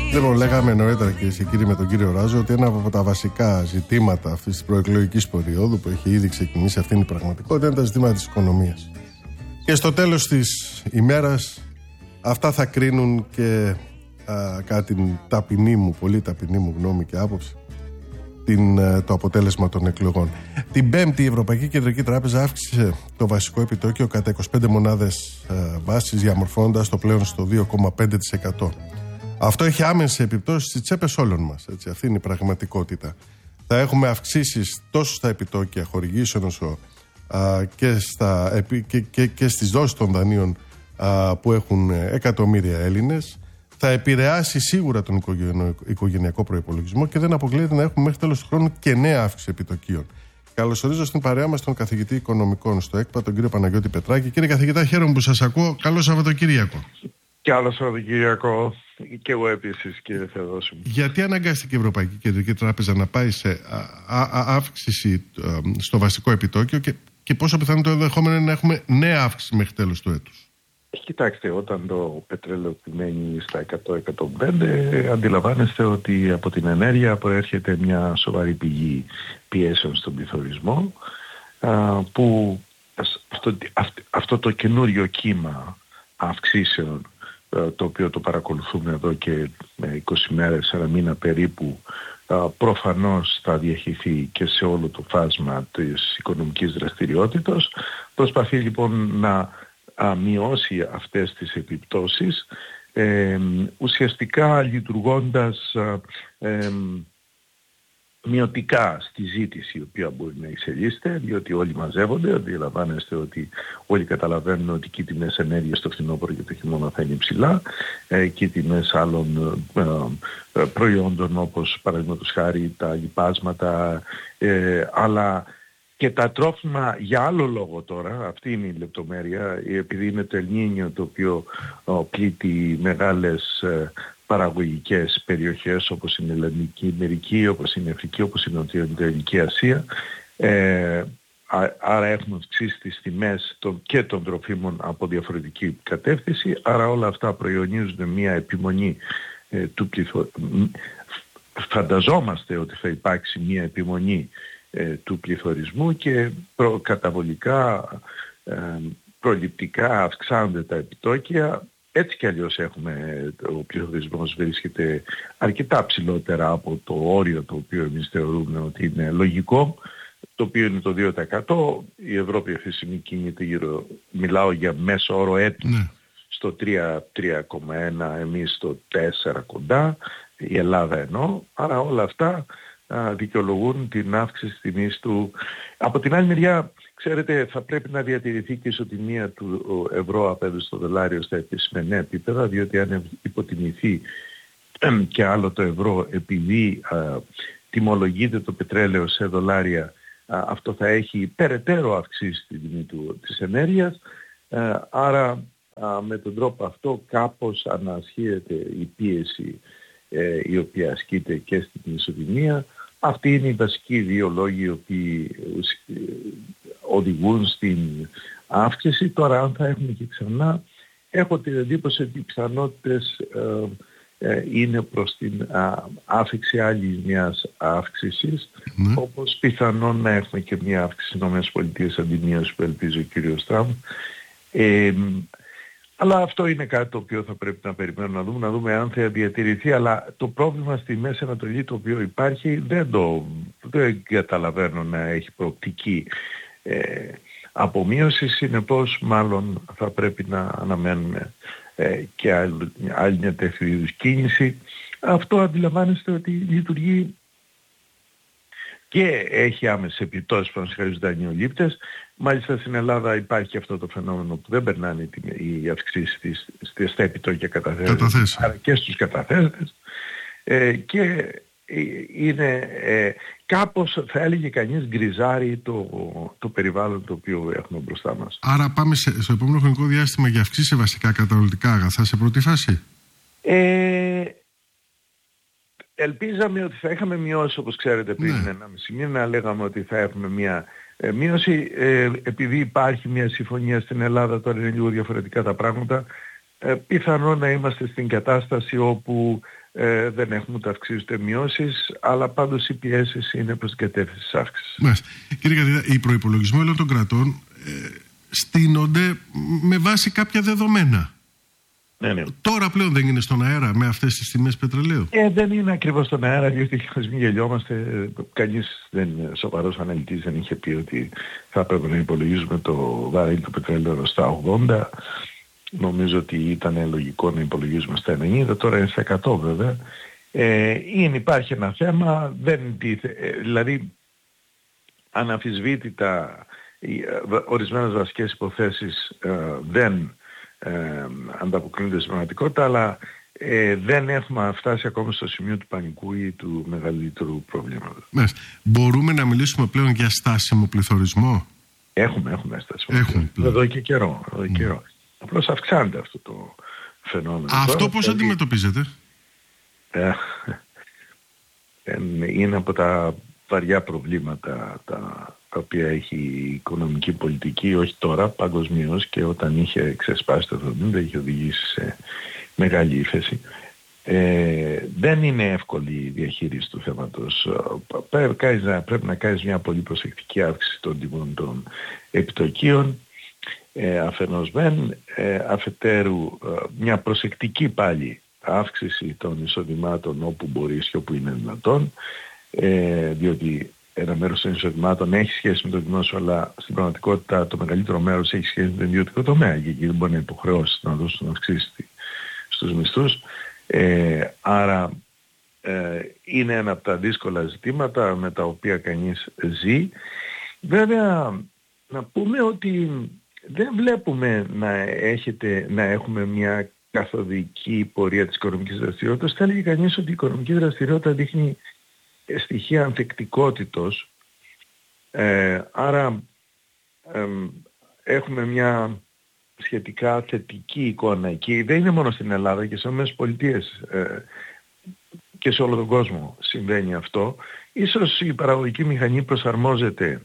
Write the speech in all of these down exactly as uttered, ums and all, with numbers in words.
Λοιπόν, λέγαμε νωρίτερα, κυρίες και κύριοι, με τον κύριο Ράζο, ότι ένα από τα βασικά ζητήματα αυτής της προεκλογικής περίοδου που έχει ήδη ξεκινήσει, αυτή είναι η πραγματικότητα, είναι τα ζητήματα της οικονομίας. Και στο τέλος της ημέρας, αυτά θα κρίνουν και α, κατά την ταπεινή μου, πολύ ταπεινή μου γνώμη και άποψη, την, το αποτέλεσμα των εκλογών. Την Πέμπτη, η Ευρωπαϊκή Κεντρική Τράπεζα αύξησε το βασικό επιτόκιο κατά είκοσι πέντε μονάδες βάσης, διαμορφώνοντας το πλέον στο δύο κόμμα πέντε τοις εκατό. Αυτό έχει άμεσες επιπτώσεις στις τσέπες όλων μας. Έτσι, αυτή είναι η πραγματικότητα. Θα έχουμε αυξήσεις τόσο στα επιτόκια χορηγήσεων όσο α, και, στα, και, και, και στις δόσεις των δανείων α, που έχουν εκατομμύρια Έλληνες. Θα επηρεάσει σίγουρα τον οικογενειακό προϋπολογισμό και δεν αποκλείεται να έχουμε μέχρι τέλος του χρόνου και νέα αύξηση επιτοκίων. Καλωσορίζω στην παρέα μας τον καθηγητή οικονομικών στο ΕΚΠΑ, τον κύριο Παναγιώτη Πετράκη. Κύριε καθηγητά, χαίρομαι που σας ακούω. Καλό Σαββατοκύριακο. Καλό Σαββατοκύριακο και εγώ επίσης, κύριε Θεοδόση. Γιατί αναγκάστηκε η Ευρωπαϊκή Κεντρική Τράπεζα να πάει σε α, α, αύξηση α, στο βασικό επιτόκιο και, και πόσο πιθανό το ενδεχόμενο είναι να έχουμε νέα αύξηση μέχρι τέλος του έτους? Κοιτάξτε, όταν το πετρέλαιο μένει στα εκατό με εκατόν πέντε, αντιλαμβάνεστε ότι από την ενέργεια προέρχεται μια σοβαρή πηγή πιέσεων στον πληθωρισμό, α, που αυτό, αυτό το καινούριο κύμα αυξήσεων, το οποίο το παρακολουθούμε εδώ και είκοσι μέρες, ένα μήνα περίπου, προφανώς θα διαχυθεί και σε όλο το φάσμα της οικονομικής δραστηριότητας. Προσπαθεί λοιπόν να μειώσει αυτές τις επιπτώσεις, ε, ουσιαστικά λειτουργώντας ε, μειωτικά στη ζήτηση, η οποία μπορεί να εξελίσσεται, διότι όλοι μαζεύονται. Αντιλαμβάνεστε ότι όλοι καταλαβαίνουν ότι και οι τιμές ενέργειας στο φθινόπωρο και το χειμώνα θα είναι ψηλά, ε, και οι τιμές άλλων ε, ε, προϊόντων, όπως παραδείγματος χάρη τα λιπάσματα, ε, αλλά και τα τρόφιμα για άλλο λόγο τώρα. Αυτή είναι η λεπτομέρεια, επειδή είναι το Ελνίνιο το οποίο ο, πλήττει μεγάλες ε, παραγωγικές περιοχές, όπως είναι η Λατινική Αμερική, όπως είναι η Αφρική, όπως είναι η Νοτιοανατολική Ασία. Ε, α, άρα έχουμε αυξήσει τις τιμές των, και των τροφίμων από διαφορετική κατεύθυνση, άρα όλα αυτά προϊονίζουν μια επιμονή ε, του πληθωρισμού. Φανταζόμαστε ότι θα υπάρξει μια επιμονή ε, του πληθωρισμού και προκαταβολικά, ε, προληπτικά αυξάνονται τα επιτόκια. Έτσι κι αλλιώς έχουμε, ο πληθωρισμός βρίσκεται αρκετά ψηλότερα από το όριο το οποίο εμείς θεωρούμε ότι είναι λογικό, το οποίο είναι το δύο τοις εκατό. Η Ευρώπη αυτή τη στιγμή κινείται γύρω, μιλάω για μέσο όρο έτους, ναι, στο τρία κόμμα ένα, εμείς στο τέσσερα κοντά, η Ελλάδα εννοώ. Άρα όλα αυτά α, δικαιολογούν την αύξηση τιμής του. Από την άλλη μεριά, ξέρετε, θα πρέπει να διατηρηθεί και η ισοτιμία του ευρώ απέναντι στο δολάριο στα επισημενέα επίπεδα, διότι αν υποτιμηθεί και άλλο το ευρώ, επειδή α, τιμολογείται το πετρέλαιο σε δολάρια, α, αυτό θα έχει περαιτέρω αυξήσει την τιμή του, της ενέργειας. Α, άρα α, με τον τρόπο αυτό κάπως ανασχέεται η πίεση ε, η οποία ασκείται και στην ισοτιμία. Αυτοί είναι οι βασικοί δύο λόγοι οι οποίοι οδηγούν στην αύξηση. Τώρα αν θα έχουμε και ξανά, έχω την εντύπωση ότι οι πιθανότητες ε, ε, είναι προς την α, άφηξη άλλης μιας αύξησης, mm. όπως πιθανόν να έχουμε και μια αύξηση στις ΗΠΑ αντιμίας που ελπίζει ο κύριος Τραμπ. Ε, αλλά αυτό είναι κάτι το οποίο θα πρέπει να περιμένουμε να δούμε, να δούμε αν θα διατηρηθεί. Αλλά το πρόβλημα στη Μέση Ανατολή το οποίο υπάρχει δεν το δεν καταλαβαίνω να έχει προοπτική ε, απομείωση. Συνεπώς μάλλον θα πρέπει να αναμένουμε ε, και άλλη, άλλη μια τέτοιου είδους κίνηση. Αυτό αντιλαμβάνεστε ότι λειτουργεί και έχει άμεσες επιπτώσεις πάνω στους δανειολήπτες. Μάλιστα στην Ελλάδα υπάρχει αυτό το φαινόμενο που δεν περνάνε οι αυξήσεις στα επιτόκια καταθέσεις, άρα και στους καταθέτες, ε, και είναι ε, κάπως, θα έλεγε κανείς, γκριζάρι το, το περιβάλλον το οποίο έχουμε μπροστά μας. Άρα πάμε σε, στο επόμενο χρονικό διάστημα για αυξήσεις σε βασικά καταναλωτικά αγαθά σε πρώτη φάση. Ε, ελπίζαμε ότι θα είχαμε μειώσει, όπως ξέρετε, πριν ναι. ένα μισή μήνα λέγαμε ότι θα έχουμε μια ε, μείωση. Ε, επειδή υπάρχει μια συμφωνία στην Ελλάδα, τώρα είναι λίγο διαφορετικά τα πράγματα, ε, πιθανόν να είμαστε στην κατάσταση όπου ε, δεν έχουμε ούτε αυξήσεις ούτε μειώσεις, αλλά πάντως οι πιέσεις είναι προς την κατεύθυνση της αύξησης. Μάλιστα. Κύριε Κατρίδα, οι προϋπολογισμοί όλων των κρατών ε, στείνονται με βάση κάποια δεδομένα. Ναι, ναι. Τώρα πλέον δεν είναι στον αέρα με αυτές τις τιμές πετρελαίου. Ε, δεν είναι ακριβώς στον αέρα, διότι ας μην γελιόμαστε, κανείς δεν, σοβαρός αναλυτής δεν είχε πει ότι θα έπρεπε να υπολογίζουμε το βαρέλι του πετρελαίου στα ογδόντα. Νομίζω ότι ήταν λογικό να υπολογίζουμε στα ενενήντα, τώρα είναι στα εκατό βέβαια. Ε, είναι, υπάρχει ένα θέμα, δεν, δηλαδή αναμφισβήτητα ορισμένες βασικές υποθέσεις ε, δεν ε, ανταποκρίνονται στην πραγματικότητα, αλλά ε, δεν έχουμε φτάσει ακόμα στο σημείο του πανικού ή του μεγαλύτερου προβλήματος. Μες. Μπορούμε να μιλήσουμε πλέον για στάσιμο πληθωρισμό? Έχουμε, έχουμε στάσιμο πληθωρισμό. Εδώ και καιρό. Εδώ και καιρό. Mm. Απλώς αυξάνεται αυτό το φαινόμενο. Αυτό τώρα, πώς δηλαδή, αντιμετωπίζετε? Ε, είναι από τα βαριά προβλήματα τα, τα οποία έχει η οικονομική πολιτική, όχι τώρα, παγκοσμίως, και όταν είχε ξεσπάσει το εβδομήντα είχε οδηγήσει σε μεγάλη ύφεση. Ε, δεν είναι εύκολη η διαχείριση του θέματος. Πρέπει, πρέπει να κάνεις μια πολύ προσεκτική αύξηση των τιμών των επιτοκίων, ε, αφενός μεν, ε, αφετέρου ε, μια προσεκτική πάλι αύξηση των εισοδημάτων όπου μπορείς και όπου είναι δυνατόν, ε, διότι ένα μέρος των εισοδημάτων έχει σχέση με το δημόσιο, αλλά στην πραγματικότητα το μεγαλύτερο μέρος έχει σχέση με το ιδιωτικό τομέα, και εκεί δεν μπορεί να υποχρεώσει να δώσουν αυξήσεις στους μισθούς. Ε, άρα ε, είναι ένα από τα δύσκολα ζητήματα με τα οποία κανείς ζει. Βέβαια να πούμε ότι δεν βλέπουμε να, έχετε, να έχουμε μια καθοδική πορεία της οικονομικής δραστηριότητας. Θα έλεγε κανείς ότι η οικονομική δραστηριότητα δείχνει στοιχεία ανθεκτικότητος. Ε, άρα ε, έχουμε μια σχετικά θετική εικόνα εκεί. Δεν είναι μόνο στην Ελλάδα, και στις ΗΠΑ ε, και σε όλο τον κόσμο συμβαίνει αυτό. Ίσως η παραγωγική μηχανή προσαρμόζεται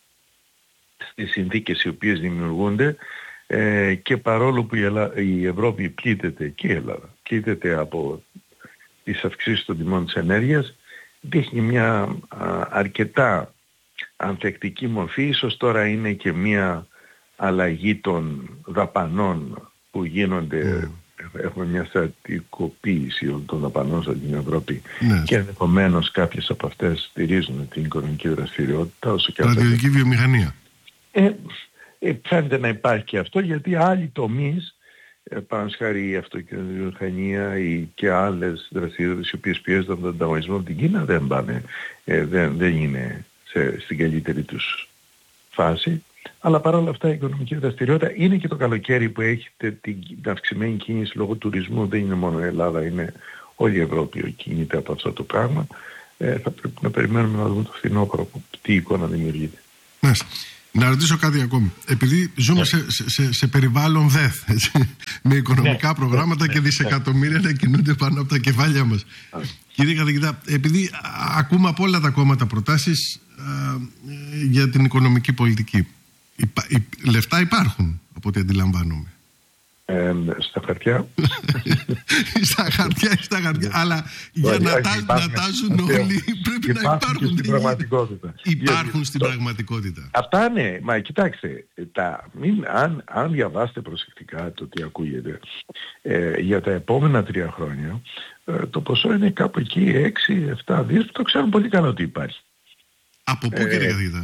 στις συνθήκες οι οποίες δημιουργούνται, ε, και παρόλο που η, Ελλάδα, η Ευρώπη πλήττεται, και η Ελλάδα πλήττεται από τις αυξήσεις των τιμών της ενέργειας, δείχνει μια α, αρκετά ανθεκτική μορφή. Ίσως τώρα είναι και μια αλλαγή των δαπανών που γίνονται. Mm. Έχουμε μια στρατικοποίηση των δαπανών στην Ευρώπη, mm. και ενδεχομένως κάποιες από αυτές στηρίζουν την οικονομική δραστηριότητα. Στρατιωτική βιομηχανία. Ε, ε, φαίνεται να υπάρχει και αυτό, γιατί άλλοι τομείς, ε, πάνω σχάρη η αυτοκινητοβιομηχανία ή και άλλες δραστηριότητες οι οποίες πιέζονται τον ανταγωνισμό από την Κίνα, δεν πάνε, ε, δεν, δεν είναι σε, στην καλύτερη τους φάση. Αλλά παρόλα αυτά η οικονομική δραστηριότητα είναι και το καλοκαίρι που έχετε την αυξημένη κίνηση λόγω τουρισμού. Δεν είναι μόνο η Ελλάδα, είναι όλη η Ευρώπη που κινείται από αυτό το πράγμα. Ε, θα πρέπει να περιμένουμε να δούμε το φθινόπωρο τι εικόνα δημιουργείται. Ναι. Να ρωτήσω κάτι ακόμη. Επειδή ζούμε ναι. σε, σε, σε περιβάλλον ΔΕΘ, έτσι, με οικονομικά ναι. προγράμματα ναι. και δισεκατομμύρια να κινούνται πάνω από τα κεφάλια μας. Ναι. Κύριε καθηγητά, επειδή ακούμε από όλα τα κόμματα προτάσεις α, για την οικονομική πολιτική, υπά, υ, λεφτά υπάρχουν, από ό,τι αντιλαμβάνομαι. Ε, στα χαρτιά. στα χαρτιά ή στα χαρτιά. Αλλά για να, τα, να τάζουν όλοι πρέπει να υπάρχουν. Στην πραγματικότητα. Υπάρχουν στην πραγματικότητα. Αυτά ναι. Μα κοιτάξτε, τα, μην, αν, αν διαβάσετε προσεκτικά το τι ακούγεται, ε, για τα επόμενα τρία χρόνια, ε, το ποσό είναι κάπου εκεί έξι εφτά δις, που το ξέρουν πολύ καλά ότι υπάρχει. Από πού, ε, κύριε καθηγητά?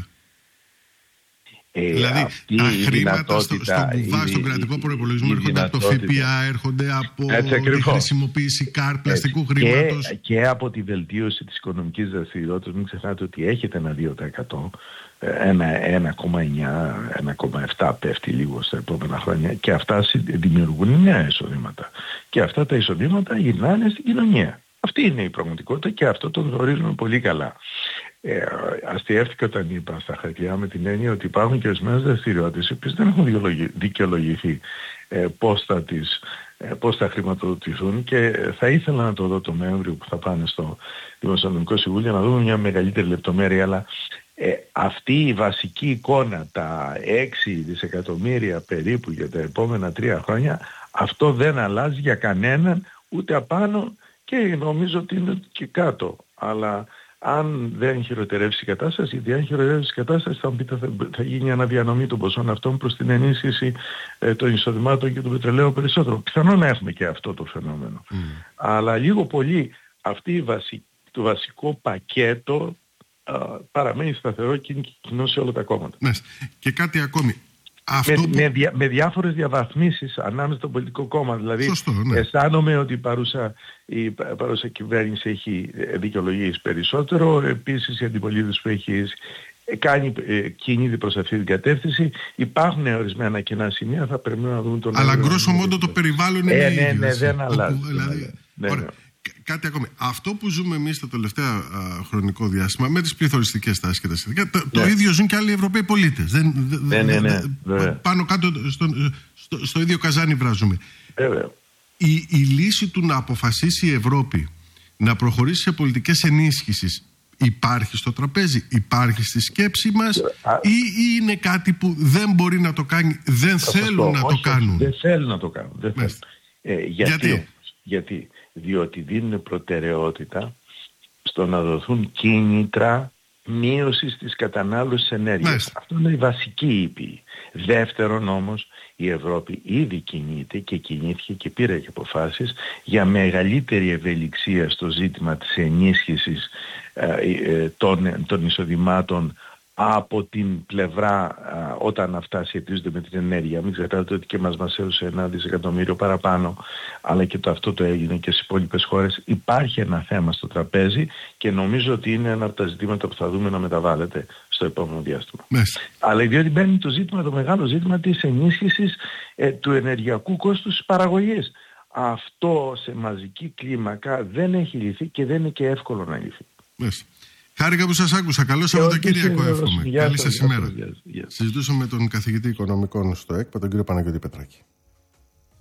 Ε, δηλαδή τα χρήματα στο, στον κουβά, στον κρατικό προϋπολογισμό έρχονται από το ΦΠΑ, έρχονται από τη χρησιμοποίηση ΚΑΡ, πλαστικού χρήματος. Και, και από τη βελτίωση της οικονομικής δραστηριότητας. Μην ξεχνάτε ότι έχετε ένα δύο τοις εκατό, ένα ένα κόμμα εννιά, ένα κόμμα επτά πέφτει λίγο στα επόμενα χρόνια, και αυτά δημιουργούν νέα εισοδήματα. Και αυτά τα εισοδήματα γυρνάνε στην κοινωνία. Αυτή είναι η πραγματικότητα και αυτό το γνωρίζουμε πολύ καλά. Ε, αστιεύτηκα όταν είπα στα χαρτιά, με την έννοια ότι υπάρχουν και ορισμένες δραστηριότητες οι οποίες δεν έχουν δικαιολογηθεί ε, πώς, θα τις, ε, πώς θα χρηματοδοτηθούν, και θα ήθελα να το δω το Νοέμβριο που θα πάνε στο Δημοσιονομικό Συμβούλιο να δούμε μια μεγαλύτερη λεπτομέρεια, αλλά ε, αυτή η βασική εικόνα, τα έξι δισεκατομμύρια περίπου για τα επόμενα τρία χρόνια, Αυτό δεν αλλάζει για κανέναν, ούτε απάνω και νομίζω ότι είναι και κάτω. Αλλά αν δεν χειροτερεύσει η κατάσταση, γιατί αν χειροτερεύσει η κατάσταση θα, θα, θα γίνει αναδιανομή των ποσών αυτών προς την ενίσχυση ε, των εισοδημάτων και του πετρελαίου περισσότερο. Πιθανό να έχουμε και αυτό το φαινόμενο. Mm. Αλλά λίγο πολύ αυτή η βασι, το βασικό πακέτο α, παραμένει σταθερό και είναι κοινό σε όλα τα κόμματα. Ναι. Και κάτι ακόμη. Αυτό με, που... με, δια, με διάφορες διαβαθμίσεις ανάμεσα στο πολιτικό κόμμα. Δηλαδή, Σωστό, ναι. αισθάνομαι ότι η παρούσα, η παρούσα κυβέρνηση έχει δικαιολογήσει περισσότερο. Επίσης, η αντιπολίτευση που έχει κάνει ε, κίνηση προς αυτή την κατεύθυνση. Υπάρχουν ορισμένα κοινά σημεία, θα πρέπει να δούμε τον... Αλλά γκρόσο μόντο το περιβάλλον είναι ε, ίδιο. Ναι, ναι, δεν αλλάζει. Δηλαδή... Ναι, ναι. Κάτι ακόμη. Αυτό που ζούμε εμείς το τελευταίο α, χρονικό διάστημα με τις πληθωριστικές τάσεις και τα σχετικά, το, ναι. το ίδιο ζουν και άλλοι Ευρωπαίοι πολίτες. Δεν, ναι, ναι, ναι, ναι. Πάνω κάτω στο, στο, στο ίδιο καζάνι βράζουμε. Βέβαια. Η, η λύση του να αποφασίσει η Ευρώπη να προχωρήσει σε πολιτικές ενίσχυσεις υπάρχει στο τραπέζι, υπάρχει στη σκέψη μας Α, ή, ή είναι κάτι που δεν μπορεί να το κάνει, δεν θέλουν να όχι, το κάνουν? Δεν θέλουν να το κάνουν. Δεν θέλουν. Ε, γιατί, γιατί? γιατί? Διότι δίνουν προτεραιότητα στο να δοθούν κίνητρα μείωσης της κατανάλωσης ενέργειας. Μάλιστα. Αυτό είναι η βασική ήπη. Δεύτερον όμως, η Ευρώπη ήδη κινείται και κινήθηκε και πήρε και αποφάσεις για μεγαλύτερη ευελιξία στο ζήτημα της ενίσχυσης ε, ε, των, των εισοδημάτων από την πλευρά α, όταν αυτά σχετίζονται με την ενέργεια. Μην ξεχνάτε ότι και μας μας έδωσε ένα δισεκατομμύριο παραπάνω, αλλά και το αυτό το έγινε και στις υπόλοιπες χώρες. Υπάρχει ένα θέμα στο τραπέζι και νομίζω ότι είναι ένα από τα ζητήματα που θα δούμε να μεταβάλλεται στο επόμενο διάστημα. Μες. Αλλά διότι μπαίνει το ζήτημα, το μεγάλο ζήτημα της ενίσχυσης ε, του ενεργειακού κόστους της παραγωγής. Αυτό σε μαζική κλίμακα δεν έχει λυθεί και δεν είναι και εύκολο να λυθεί. Μες. Χάρηκα που σας άκουσα. Καλό Σαββατοκύριακο εύχομαι. Καλή σας ημέρα. Συζητούσαμε με τον καθηγητή οικονομικών στο ΕΚΠΑ, τον κύριο Παναγιώτη Πετράκη.